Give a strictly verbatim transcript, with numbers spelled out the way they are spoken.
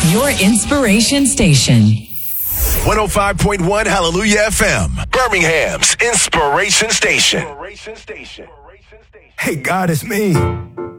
Your inspiration station. one oh five point one Hallelujah F M, Birmingham's inspiration station. Hey, God, it's me.